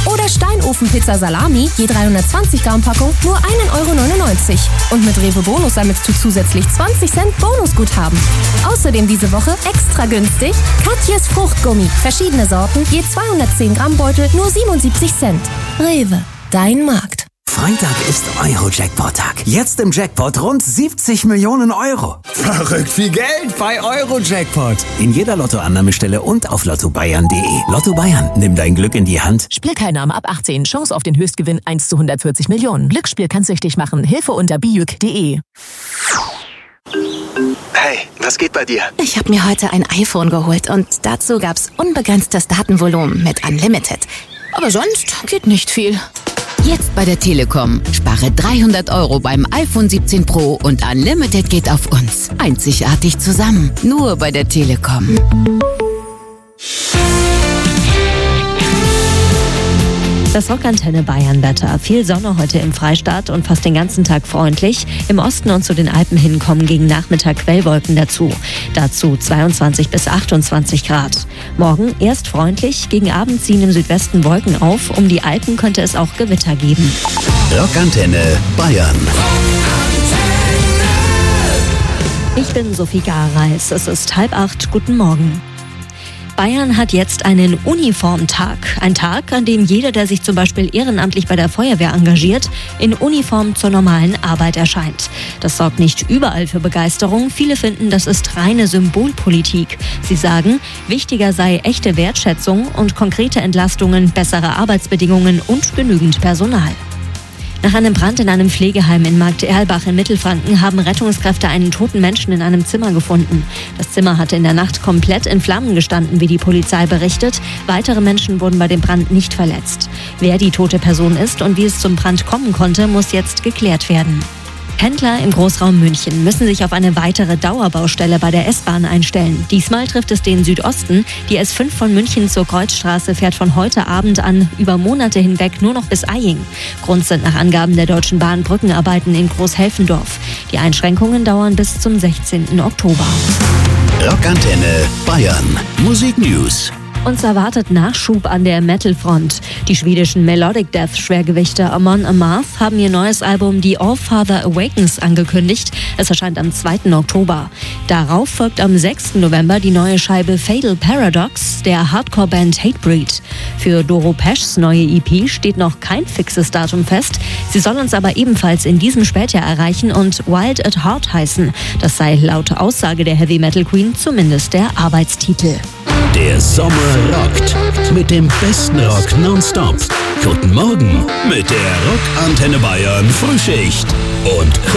Oder Steinofenpizza Salami, je 320 Gramm Packung, nur 1,99 € und mit Rewe Bonus sammelst du zusätzlich 20 Cent Bonusguthaben. Außerdem diese Woche extra günstig Katjes Fruchtgummi, verschiedene Sorten, je 210 Gramm Beutel, nur 77 Cent. Rewe, dein Markt. Freitag ist Euro-Jackpot-Tag. Jetzt im Jackpot rund 70 Millionen Euro. Verrückt viel Geld bei Euro-Jackpot. In jeder Lottoannahmestelle und auf lottobayern.de. Lotto Bayern, nimm dein Glück in die Hand. Spielteilnahme ab 18. Chance auf den Höchstgewinn 1 zu 140 Millionen. Glücksspiel kann süchtig machen. Hilfe unter bijuk.de. Hey, was geht bei dir? Ich habe mir heute ein iPhone geholt und dazu gab's unbegrenztes Datenvolumen mit Unlimited. Aber sonst geht nicht viel. Jetzt bei der Telekom. Spare 300 € beim iPhone 17 Pro und Unlimited geht auf uns. Einzigartig zusammen. Nur bei der Telekom. Das Rockantenne Bayern-Wetter. Viel Sonne heute im Freistaat und fast den ganzen Tag freundlich. Im Osten und zu den Alpen hin kommen gegen Nachmittag Quellwolken dazu. Dazu 22 bis 28 Grad. Morgen erst freundlich, gegen Abend ziehen im Südwesten Wolken auf. Um die Alpen könnte es auch Gewitter geben. Rockantenne Bayern. Ich bin Sophie Gareis. Es ist 7:30. Guten Morgen. Bayern hat jetzt einen Uniformtag. Ein Tag, an dem jeder, der sich zum Beispiel ehrenamtlich bei der Feuerwehr engagiert, in Uniform zur normalen Arbeit erscheint. Das sorgt nicht überall für Begeisterung. Viele finden, das ist reine Symbolpolitik. Sie sagen, wichtiger sei echte Wertschätzung und konkrete Entlastungen, bessere Arbeitsbedingungen und genügend Personal. Nach einem Brand in einem Pflegeheim in Markt-Erlbach in Mittelfranken haben Rettungskräfte einen toten Menschen in einem Zimmer gefunden. Das Zimmer hatte in der Nacht komplett in Flammen gestanden, wie die Polizei berichtet. Weitere Menschen wurden bei dem Brand nicht verletzt. Wer die tote Person ist und wie es zum Brand kommen konnte, muss jetzt geklärt werden. Pendler im Großraum München müssen sich auf eine weitere Dauerbaustelle bei der S-Bahn einstellen. Diesmal trifft es den Südosten. Die S5 von München zur Kreuzstraße fährt von heute Abend an über Monate hinweg nur noch bis Eying. Grund sind nach Angaben der Deutschen Bahn Brückenarbeiten in Großhelfendorf. Die Einschränkungen dauern bis zum 16. Oktober. Rockantenne Bayern. Musik News. Uns erwartet Nachschub an der Metal-Front. Die schwedischen Melodic Death-Schwergewichte Amon Amarth haben ihr neues Album The All-Father Awakens angekündigt. Es erscheint am 2. Oktober. Darauf folgt am 6. November die neue Scheibe Fatal Paradox der Hardcore-Band Hatebreed. Für Doro Peschs neue EP steht noch kein fixes Datum fest. Sie soll uns aber ebenfalls in diesem Spätjahr erreichen und Wild at Heart heißen. Das sei laut Aussage der Heavy-Metal-Queen zumindest der Arbeitstitel. Der Sommer rockt. Mit dem besten Rock nonstop. Guten Morgen mit der Rockantenne Bayern Frühschicht. Und